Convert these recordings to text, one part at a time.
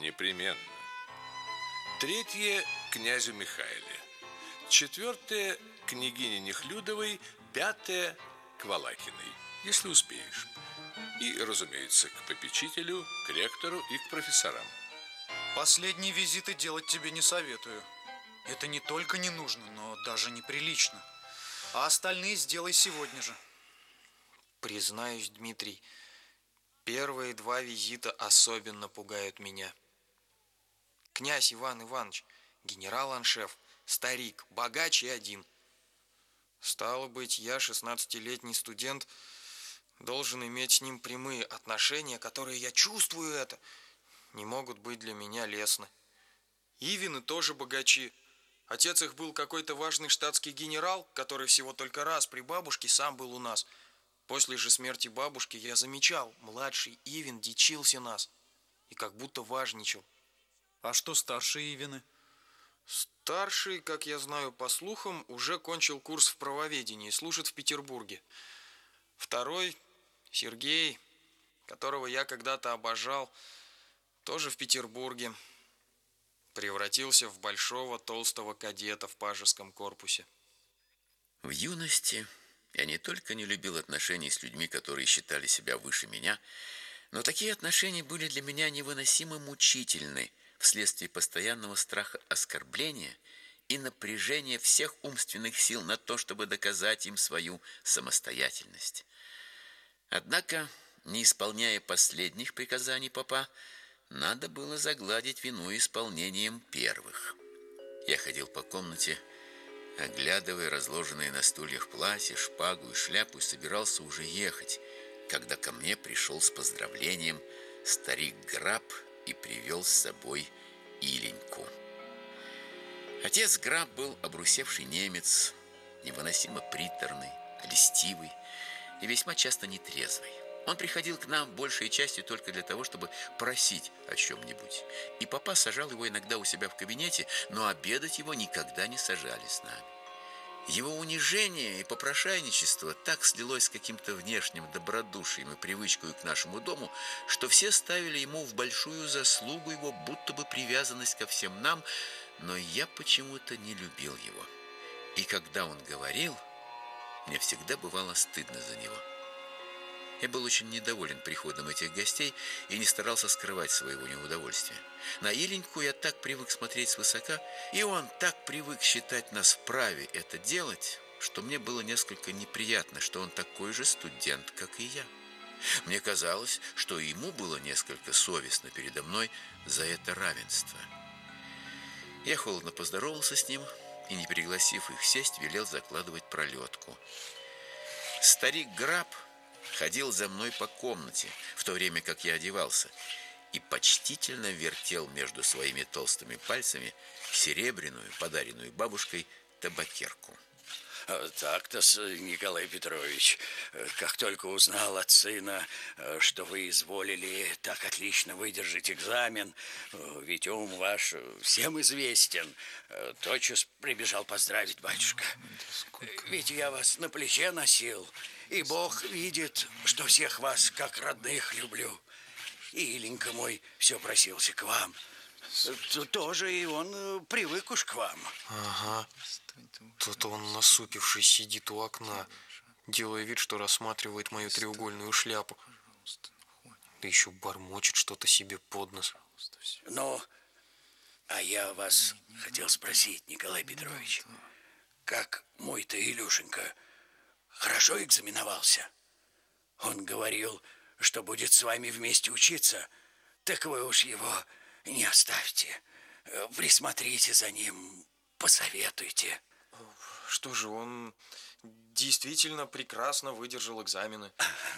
Непременно. Третье – князю Михаиле. Четвертое – княгине Нехлюдовой. Пятое – к Валакиной, если успеешь. И, разумеется, к попечителю, к ректору и к профессорам. Последние визиты делать тебе не советую. Это не только не нужно, но даже неприлично. А остальные сделай сегодня же. Признаюсь, Дмитрий, первые два визита особенно пугают меня. Князь Иван Иванович, генерал-аншеф, старик, богач и один. Стало быть, я, 16-летний студент, должен иметь с ним прямые отношения, которые, я чувствую это, не могут быть для меня лестны. Ивины тоже богачи. Отец их был какой-то важный штатский генерал, который всего только раз при бабушке сам был у нас. После же смерти бабушки я замечал, младший Ивин дичился нас и как будто важничал. А что старшие Ивины? Старший, как я знаю по слухам, уже кончил курс в правоведении, служит в Петербурге. Второй, Сергей, которого я когда-то обожал, тоже в Петербурге. Превратился в большого толстого кадета в пажеском корпусе. В юности я не только не любил отношений с людьми, которые считали себя выше меня, но такие отношения были для меня невыносимо мучительны вследствие постоянного страха оскорбления и напряжения всех умственных сил на то, чтобы доказать им свою самостоятельность. Однако, не исполняя последних приказаний попа, надо было загладить вину исполнением первых. Я ходил по комнате, оглядывая разложенные на стульях платья, шпагу и шляпу, и собирался уже ехать, когда ко мне пришел с поздравлением старик Граб и привел с собой Иленьку. Отец Граб был обрусевший немец, невыносимо приторный, льстивый и весьма часто нетрезвый. Он приходил к нам большей частью только для того, чтобы просить о чем-нибудь. И папа сажал его иногда у себя в кабинете, но обедать его никогда не сажали с нами. Его унижение и попрошайничество так слилось с каким-то внешним добродушием и привычкой к нашему дому, что все ставили ему в большую заслугу его будто бы привязанность ко всем нам, но я почему-то не любил его. И когда он говорил, мне всегда бывало стыдно за него. Я был очень недоволен приходом этих гостей и не старался скрывать своего неудовольствия. На Иленьку я так привык смотреть свысока, и он так привык считать нас вправе это делать, что мне было несколько неприятно, что он такой же студент, как и я. Мне казалось, что ему было несколько совестно передо мной за это равенство. Я холодно поздоровался с ним и, не пригласив их сесть, велел закладывать пролетку. Старик Граб ходил за мной по комнате, в то время как я одевался, и почтительно вертел между своими толстыми пальцами серебряную, подаренную бабушкой, табакерку. Так-то, Николай Петрович, как только узнал от сына, что вы изволили так отлично выдержать экзамен, ведь ум ваш всем известен, тотчас прибежал поздравить, батюшка. Ведь я вас на плече носил, и Бог видит, что всех вас как родных люблю. И Иленька мой все просился к вам. Тоже и он привык уж к вам. Ага. Тут он, насупившись, сидит у окна, делая вид, что рассматривает мою треугольную шляпу. Да еще бормочет что-то себе под нос. Ну, а я вас хотел спросить, Николай Петрович, как мой-то Илюшенька хорошо экзаменовался? Он говорил, что будет с вами вместе учиться. Так вы уж его не оставьте. Присмотрите за ним, посоветуйте. Что же, он действительно прекрасно выдержал экзамены.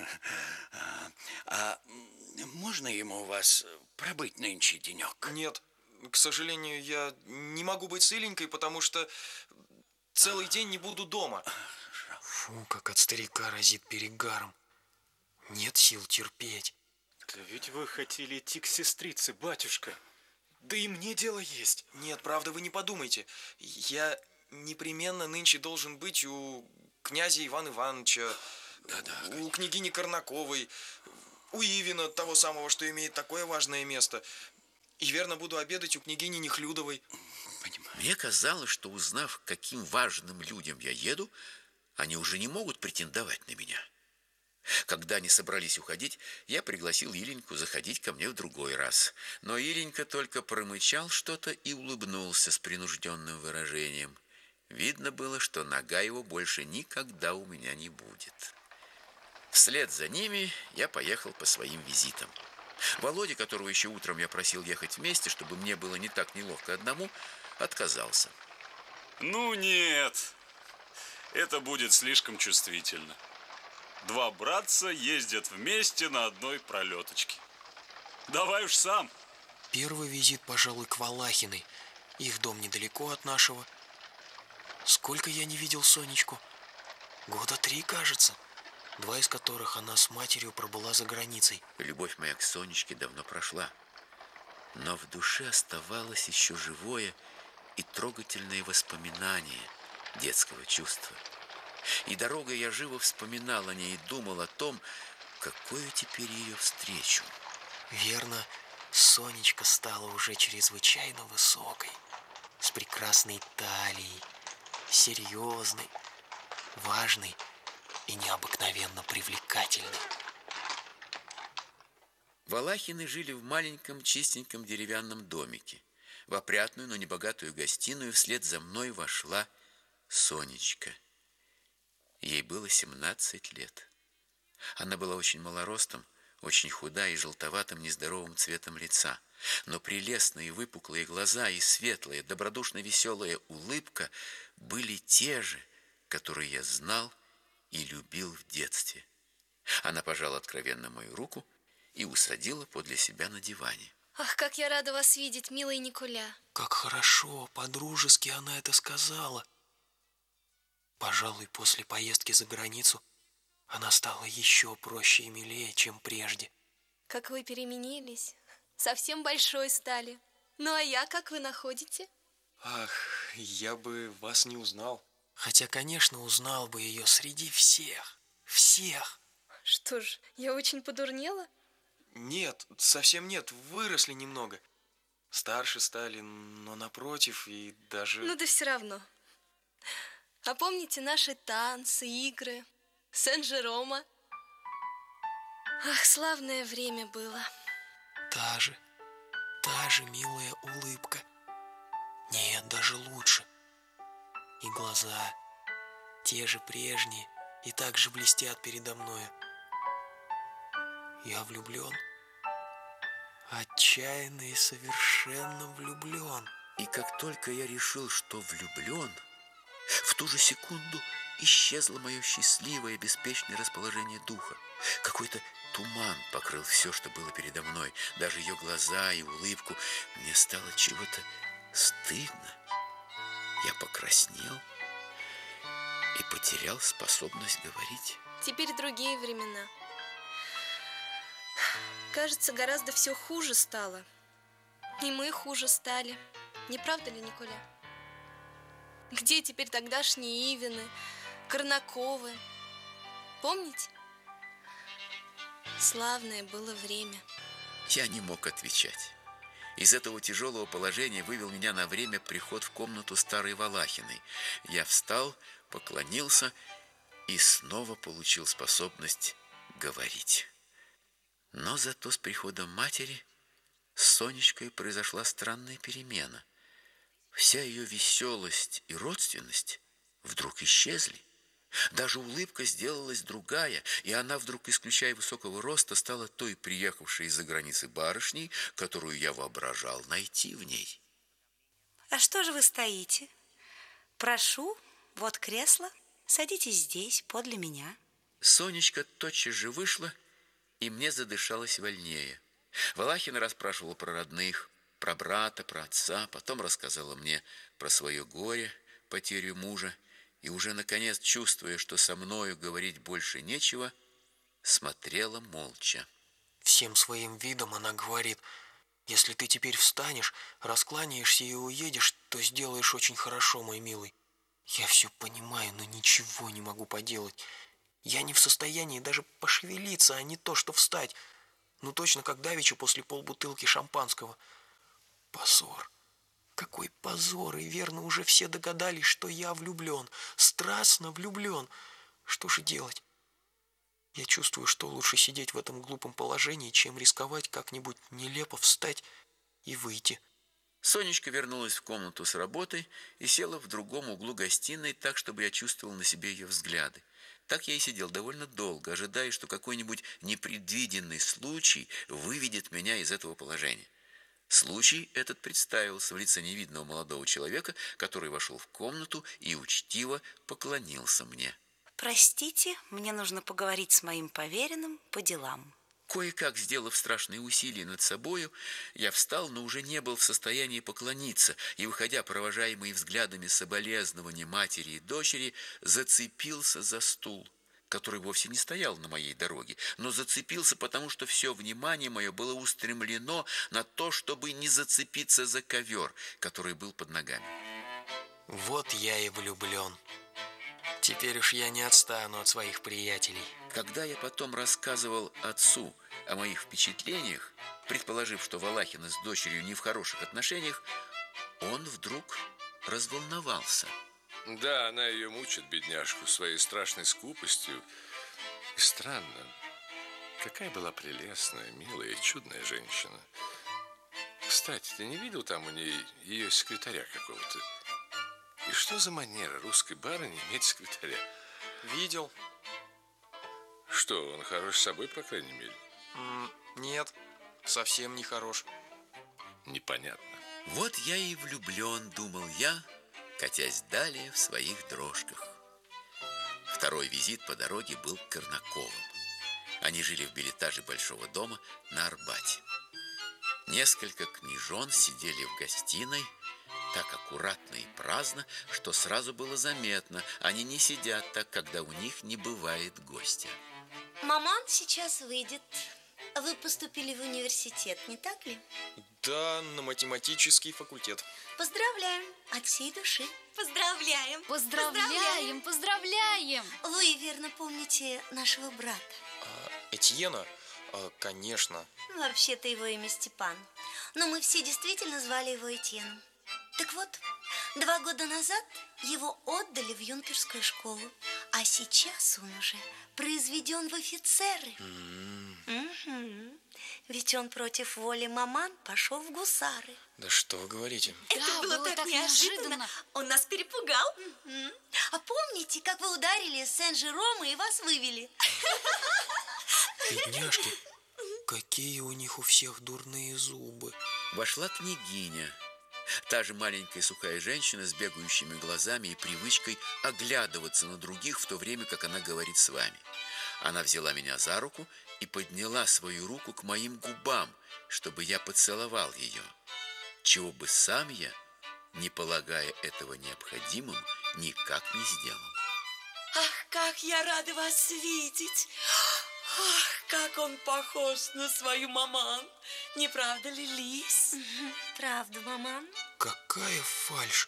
А можно ему у вас пробыть нынче денек? Нет, к сожалению, я не могу быть с Иленькой, потому что целый день не буду дома. Фу, как от старика разит перегаром. Нет сил терпеть. Да ведь вы хотели идти к сестрице, батюшка. Да и мне дело есть. Нет, правда, вы не подумайте. Я непременно нынче должен быть у князя Ивана Ивановича, у княгини Корнаковой, у Ивина, того самого, что имеет такое важное место. И верно буду обедать у княгини Нехлюдовой. Понимаю. Мне казалось, что узнав, к каким важным людям я еду, они уже не могут претендовать на меня. Когда они собрались уходить, я пригласил Иленьку заходить ко мне в другой раз. Но Иленька только промычал что-то и улыбнулся с принужденным выражением. Видно было, что нога его больше никогда у меня не будет. Вслед за ними я поехал по своим визитам. Володя, которого еще утром я просил ехать вместе, чтобы мне было не так неловко одному, отказался. Ну нет, это будет слишком чувствительно. Два братца ездят вместе на одной пролеточке. Давай уж сам. Первый визит, пожалуй, к Валахиной. Их дом недалеко от нашего. Сколько я не видел Сонечку? 3 года, кажется. 2 из которых она с матерью пробыла за границей. Любовь моя к Сонечке давно прошла. Но в душе оставалось еще живое и трогательное воспоминание детского чувства. И дорогой я живо вспоминал о ней и думал о том, какую теперь ее встречу. Верно, Сонечка стала уже чрезвычайно высокой, с прекрасной талией, серьезной, важной и необыкновенно привлекательной. Валахины жили в маленьком чистеньком деревянном домике. В опрятную, но небогатую гостиную вслед за мной вошла Сонечка. Ей было 17 лет. Она была очень малоростом, очень худая и желтоватым нездоровым цветом лица. Но прелестные выпуклые глаза и светлая, добродушно-веселая улыбка были те же, которые я знал и любил в детстве. Она пожала откровенно мою руку и усадила подле себя на диване. Ах, как я рада вас видеть, милый Николя. Как хорошо, по-дружески она это сказала. Пожалуй, после поездки за границу она стала еще проще и милее, чем прежде. Как вы переменились. Совсем большой стали. Ну, а я как вы находите? Ах, я бы вас не узнал. Хотя, конечно, узнал бы ее среди всех. Всех. Что ж, я очень подурнела? Нет, совсем нет, выросли немного. Старше стали, но напротив, и даже... Ну да все равно. А помните наши танцы, игры, Сен-Жерома? Ах, славное время было. Та же милая улыбка. Нет, даже лучше. И глаза те же прежние и так же блестят передо мною. Я влюблен. Отчаянно и совершенно влюблен. И как только я решил, что влюблен, в ту же секунду исчезло мое счастливое, беспечное расположение духа. Какой-то туман покрыл все, что было передо мной, даже ее глаза и улыбку. Мне стало чего-то стыдно. Я покраснел и потерял способность говорить. Теперь другие времена. Кажется, гораздо все хуже стало. И мы хуже стали. Не правда ли, Николя? Где теперь тогдашние Ивины, Корнаковы? Помните? Славное было время. Я не мог отвечать. Из этого тяжелого положения вывел меня на время приход в комнату старой Валахиной. Я встал, поклонился и снова получил способность говорить. Но зато с приходом матери с Сонечкой произошла странная перемена. Вся ее веселость и родственность вдруг исчезли. Даже улыбка сделалась другая, и она вдруг, исключая высокого роста, стала той приехавшей из-за границы барышней, которую я воображал найти в ней. А что же вы стоите? Прошу, вот кресло, садитесь здесь, подле меня. Сонечка тотчас же вышла, и мне задышалось вольнее. Валахина расспрашивала про родных, про брата, про отца, потом рассказала мне про свое горе, потерю мужа, и уже, наконец, чувствуя, что со мною говорить больше нечего, смотрела молча. Всем своим видом она говорит: если ты теперь встанешь, раскланяешься и уедешь, то сделаешь очень хорошо, мой милый. Я все понимаю, но ничего не могу поделать. Я не в состоянии даже пошевелиться, а не то, что встать. Ну, точно как давеча после полбутылки шампанского. Позор. Какой позор, и верно уже все догадались, что я влюблен, страстно влюблен. Что же делать? Я чувствую, что лучше сидеть в этом глупом положении, чем рисковать как-нибудь нелепо встать и выйти. Сонечка вернулась в комнату с работы и села в другом углу гостиной так, чтобы я чувствовал на себе ее взгляды. Так я и сидел довольно долго, ожидая, что какой-нибудь непредвиденный случай выведет меня из этого положения. Случай этот представился в лице невидного молодого человека, который вошел в комнату и учтиво поклонился мне. Простите, мне нужно поговорить с моим поверенным по делам. Кое-как, сделав страшные усилия над собою, я встал, но уже не был в состоянии поклониться, и, выходя, провожаемый взглядами соболезнования матери и дочери, зацепился за стул, который вовсе не стоял на моей дороге, но зацепился, потому что все внимание мое было устремлено на то, чтобы не зацепиться за ковер, который был под ногами. Вот я и влюблен. Теперь уж я не отстану от своих приятелей. Когда я потом рассказывал отцу о моих впечатлениях, предположив, что Валахина с дочерью не в хороших отношениях, он вдруг разволновался. Да, она ее мучит, бедняжку, своей страшной скупостью. И странно, какая была прелестная, милая, чудная женщина. Кстати, ты не видел там у ней ее секретаря какого-то? И что за манера русской барыни иметь секретаря? Видел? Что, он хорош собой, по крайней мере? Нет, совсем не хорош. Непонятно. Вот я и влюблен, думал я, катясь далее в своих дрожках. Второй визит по дороге был к Корнаковым. Они жили в бельэтаже большого дома на Арбате. Несколько княжон сидели в гостиной, так аккуратно и праздно, что сразу было заметно, они не сидят так, когда у них не бывает гостя. Маман сейчас выйдет. Вы поступили в университет, не так ли? Да, на математический факультет. Поздравляем от всей души. Поздравляем. Поздравляем, поздравляем. Вы верно помните нашего брата? Этьена? Конечно. Вообще-то его имя Степан. Но мы все действительно звали его Этьеном. Так вот, 2 года назад его отдали в юнкерскую школу, а сейчас он уже произведен в офицеры. Угу. Ведь он против воли маман пошел в гусары. Да что вы говорите? Это было так неожиданно. Он нас перепугал. А помните, как вы ударили Сен-Жерома и вас вывели? Бедняжки, какие у них у всех дурные зубы. Вошла княгиня. Та же маленькая сухая женщина с бегающими глазами и привычкой оглядываться на других в то время, как она говорит с вами. Она взяла меня за руку и подняла свою руку к моим губам, чтобы я поцеловал ее, чего бы сам я, не полагая этого необходимым, никак не сделал. Ах, как я рада вас видеть! Ах, как он похож на свою маман! Не правда ли, Лис? Правда, маман? Какая фальшь!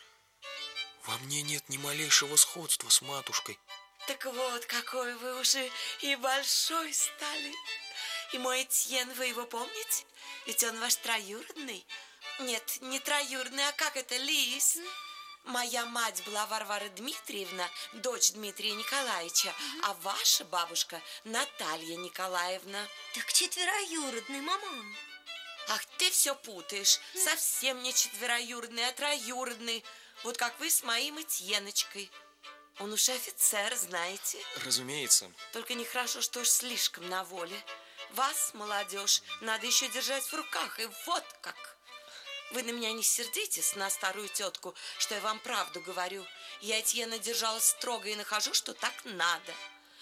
Во мне нет ни малейшего сходства с матушкой. Так вот, какой вы уже и большой стали. И мой Этьен, вы его помните? Ведь он ваш троюродный. Нет, не троюродный, а как это, Лис? Моя мать была Варвара Дмитриевна, дочь Дмитрия Николаевича, а ваша бабушка Наталья Николаевна. Так четвероюродный, маман. Ах, ты все путаешь. Совсем не четвероюродный, а троюродный. Вот как вы с моим Этьеночкой. Он уж офицер, знаете. Разумеется. Только нехорошо, что уж слишком на воле. Вас, молодежь, надо еще держать в руках, и вот как. Вы на меня не сердитесь, на старую тетку, что я вам правду говорю. Я Этьена держала строго и нахожу, что так надо.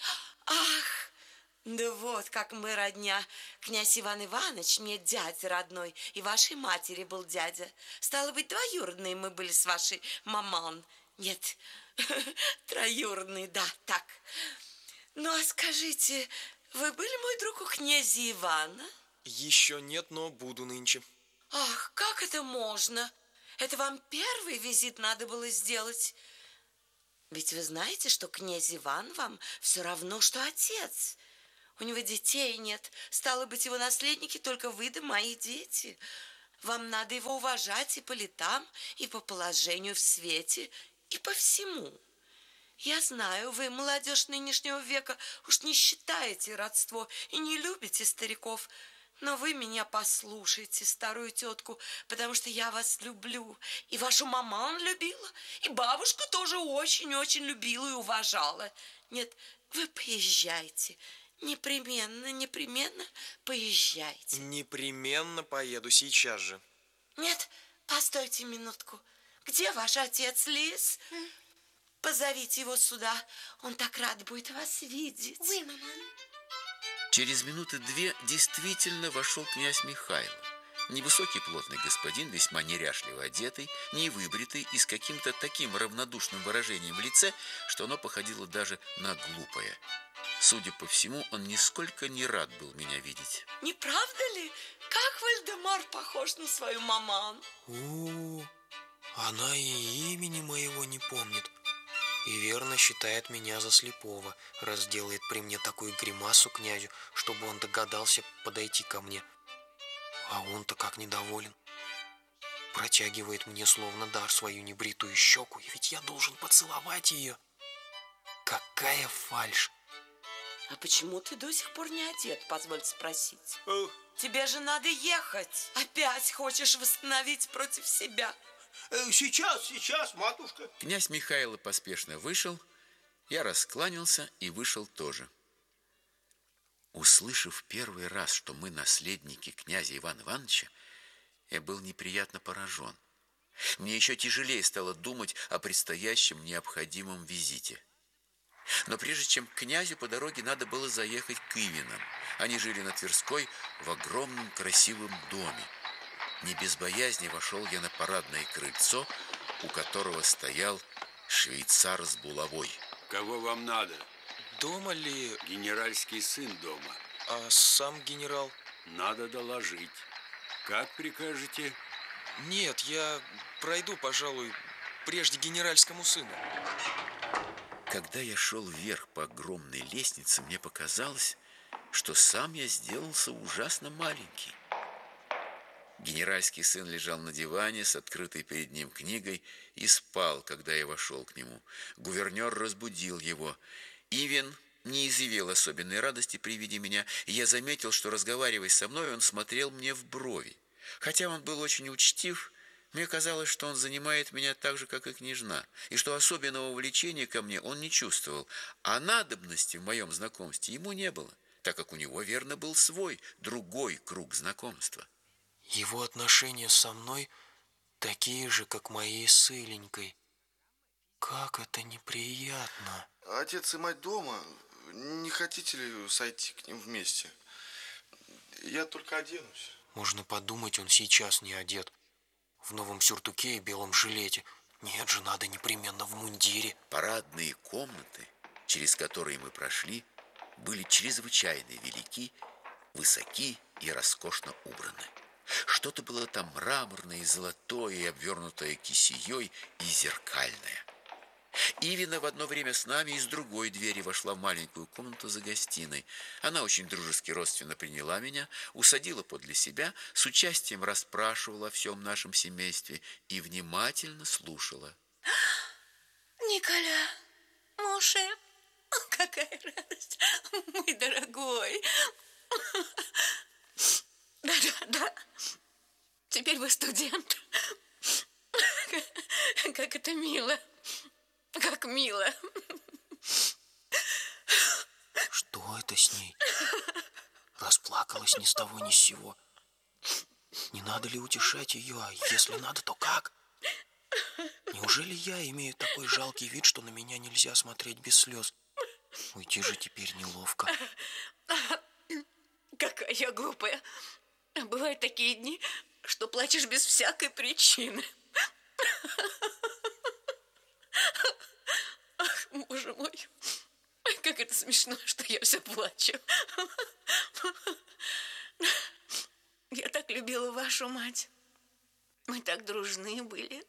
Ах, да вот как мы родня. Князь Иван Иванович мне дядя родной, и вашей матери был дядя. Стало быть, двоюродные мы были с вашей маман. Нет, троюродные, да, так. Ну, а скажите, вы были, мой друг, у князя Ивана? Еще нет, но буду нынче. Ах, как это можно? Это вам первый визит надо было сделать. Ведь вы знаете, что князь Иван вам все равно, что отец. У него детей нет. Стало быть, его наследники только вы да мои дети. Вам надо его уважать и по летам, и по положению в свете, и по всему. Я знаю, вы, молодежь нынешнего века, уж не считаете родство и не любите стариков. Но вы меня послушайте, старую тетку, потому что я вас люблю. И вашу маман любила, и бабушку тоже очень-очень любила и уважала. Нет, вы поезжайте. Непременно поезжайте. Непременно поеду сейчас же. Нет, постойте минутку. Где ваш отец, Лиз? Позовите его сюда. Он так рад будет вас видеть. Вы, маман. Через минуты две действительно вошел князь Михайло. Невысокий плотный господин, весьма неряшливо одетый, невыбритый и с каким-то таким равнодушным выражением в лице, что оно походило даже на глупое. Судя по всему, он нисколько не рад был меня видеть. Не правда ли? Как Вальдемар похож на свою маман? О, она и имени моего не помнит. И верно считает меня за слепого, раз делает при мне такую гримасу князю, чтобы он догадался подойти ко мне. А он-то как недоволен. Протягивает мне словно дар свою небритую щеку, и ведь я должен поцеловать ее. Какая фальшь! А почему ты до сих пор не одет, позволь спросить? Тебе же надо ехать. Опять хочешь восстановить против себя. Сейчас, матушка. Князь Михайло поспешно вышел, я раскланялся и вышел тоже. Услышав первый раз, что мы наследники князя Ивана Ивановича, я был неприятно поражен. Мне еще тяжелее стало думать о предстоящем необходимом визите. Но прежде чем к князю, по дороге надо было заехать к Ивинам. Они жили на Тверской в огромном красивом доме. Не без боязни вошел я на парадное крыльцо, у которого стоял швейцар с булавой. Кого вам надо? Дома ли? Генеральский сын дома. А сам генерал? Надо доложить. Как прикажете? Нет, я пройду, пожалуй, прежде генеральскому сыну. Когда я шел вверх по огромной лестнице, мне показалось, что сам я сделался ужасно маленький. Генеральский сын лежал на диване с открытой перед ним книгой и спал, когда я вошел к нему. Гувернер разбудил его. Ивин не изъявил особенной радости при виде меня, и я заметил, что, разговаривая со мной, он смотрел мне в брови. Хотя он был очень учтив, мне казалось, что он занимает меня так же, как и княжна, и что особенного влечения ко мне он не чувствовал, а надобности в моем знакомстве ему не было, так как у него, верно, был свой, другой круг знакомства. Его отношения со мной такие же, как мои с Иленькой. Как это неприятно. Отец и мать дома. Не хотите ли сойти к ним вместе? Я только оденусь. Можно подумать, он сейчас не одет. В новом сюртуке и белом жилете. Нет же, надо непременно в мундире. Парадные комнаты, через которые мы прошли, были чрезвычайно велики, высоки и роскошно убраны. Что-то было там мраморное и золотое, и обвернутое кисеей, и зеркальное. Ивина в одно время с нами из другой двери вошла в маленькую комнату за гостиной. Она очень дружески родственно приняла меня, усадила подле себя, с участием расспрашивала о всем нашем семействе и внимательно слушала. Николя, Моше, какая радость, мой дорогой. Да. Теперь вы студент. Как это мило. Как мило. Что это с ней? Расплакалась ни с того ни с сего. Не надо ли утешать ее? А если надо, то как? Неужели я имею такой жалкий вид, что на меня нельзя смотреть без слез? Уйти же теперь неловко. Какая я глупая. Бывают такие дни, что плачешь без всякой причины. Ах, боже мой, как это смешно, что я все плачу. Я так любила вашу мать. Мы так дружны были.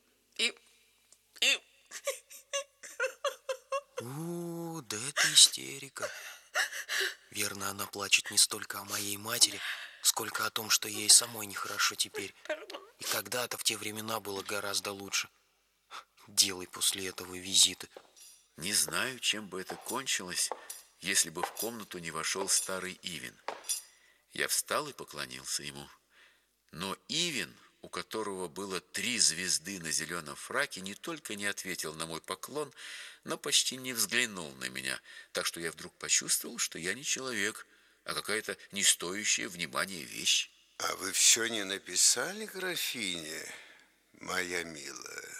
Да это истерика. Верно, она плачет не столько о моей матери, сколько о том, что ей самой нехорошо теперь. Пардон. И когда-то в те времена было гораздо лучше. Делай после этого визиты. Не знаю, чем бы это кончилось, если бы в комнату не вошел старый Ивин. Я встал и поклонился ему. Но Ивин, у которого было 3 звезды на зеленом фраке, не только не ответил на мой поклон, но почти не взглянул на меня, так что я вдруг почувствовал, что я не человек, а какая-то не стоящая внимания вещь. А вы все не написали, графине, моя милая?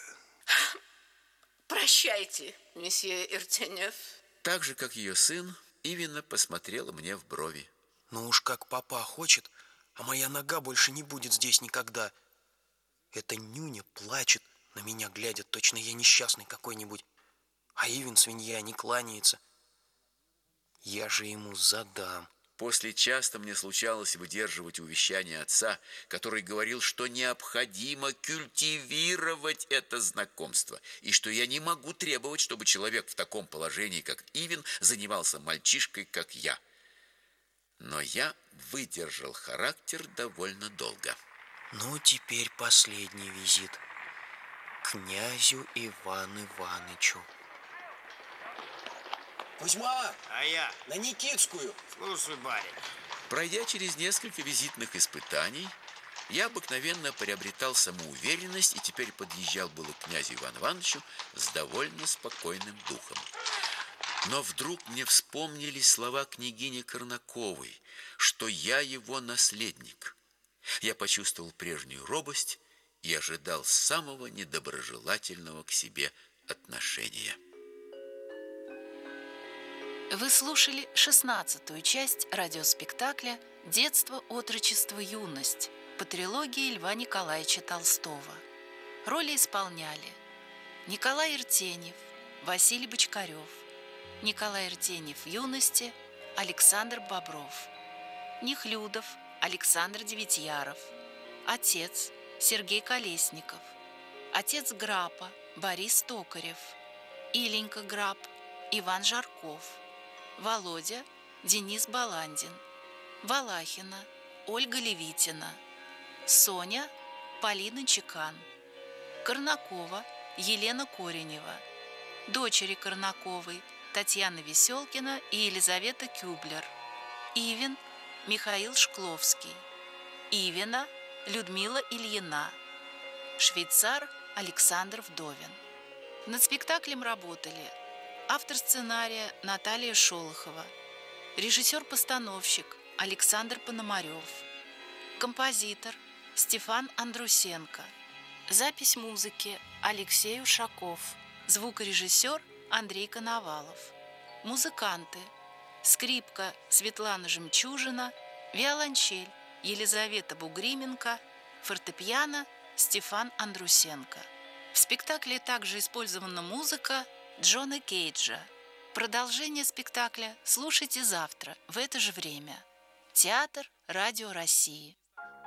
Прощайте, месье Иртенев. Так же, как ее сын, Ивина посмотрела мне в брови. Ну уж как папа хочет, а моя нога больше не будет здесь никогда. Эта нюня плачет, на меня глядя, точно я несчастный какой-нибудь. А Ивин, свинья, не кланяется. Я же ему задам. После часто мне случалось выдерживать увещания отца, который говорил, что необходимо культивировать это знакомство, и что я не могу требовать, чтобы человек в таком положении, как Ивин, занимался мальчишкой, как я. Но я выдержал характер довольно долго. Ну, теперь последний визит. Князю Ивану Иванычу. Кузьма! А я? На Никитскую! Слушай, барин. Пройдя через несколько визитных испытаний, я обыкновенно приобретал самоуверенность и теперь подъезжал было к князю Ивану Ивановичу с довольно спокойным духом. Но вдруг мне вспомнились слова княгини Корнаковой, что я его наследник. Я почувствовал прежнюю робость и ожидал самого недоброжелательного к себе отношения. Вы слушали 16-ю часть радиоспектакля «Детство, отрочество, юность» по трилогии Льва Николаевича Толстого. Роли исполняли Николай Иртенев, Василий Бочкарев, Николай Иртенев в юности, Александр Бобров, Нехлюдов, Александр Девятьяров, отец Сергей Колесников, отец Грапа Борис Токарев, Иленька Грап Иван Жарков, Володя Денис Баландин, Валахина Ольга Левитина, Соня Полина Чекан, Корнакова Елена Коренева, дочери Корнаковой Татьяна Веселкина и Елизавета Кюблер, Ивин Михаил Шкловский, Ивина Людмила Ильина, швейцар Александр Вдовин. Над спектаклем работали автор сценария Наталья Шолохова, режиссер-постановщик Александр Пономарев, композитор Стефан Андрусенко, запись музыки Алексей Ушаков, звукорежиссер Андрей Коновалов, музыканты: скрипка Светлана Жемчужина, виолончель Елизавета Бугрименко, фортепиано Стефан Андрусенко. В спектакле также использована музыка Джона Кейджа. Продолжение спектакля слушайте завтра в это же время. Театр Радио России.